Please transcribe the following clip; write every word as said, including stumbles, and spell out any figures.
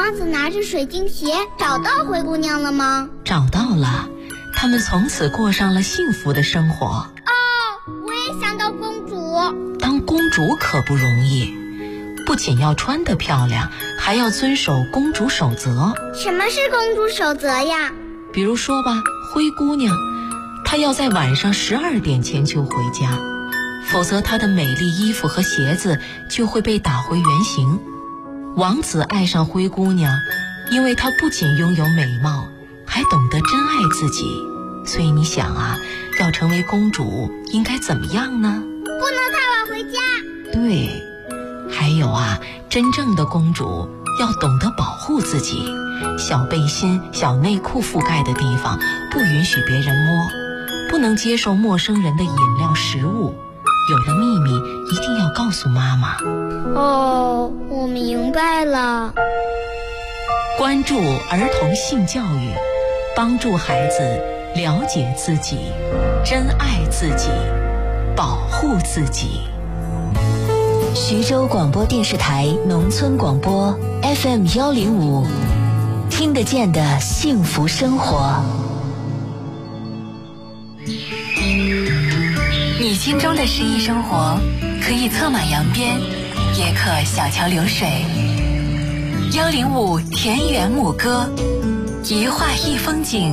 王子拿着水晶鞋找到灰姑娘了吗？ 找到了，他们从此过上了幸福的生活。 哦，我也想当公主。 当公主可不容易，不仅要穿得漂亮，还要遵守公主守则。 什么是公主守则呀？ 比如说吧，灰姑娘，她要在晚上十二点前就回家，否则她的美丽衣服和鞋子就会被打回原形。王子爱上灰姑娘，因为她不仅拥有美貌，还懂得珍爱自己。所以你想啊，要成为公主应该怎么样呢？ 不能太晚回家。 对，还有啊，真正的公主要懂得保护自己，小背心、小内裤覆盖的地方不允许别人摸，不能接受陌生人的饮料、食物，有了秘密一定要告诉妈妈。 哦，我明白了。 关注儿童性教育，帮助孩子了解自己，珍爱自己，保护自己。 徐州广播电视台农村广播 F M 幺零五，听得见的幸福生活。 你心中的诗意生活，可以策马扬鞭，也可小桥流水。幺零五田园牧歌，一画一风景，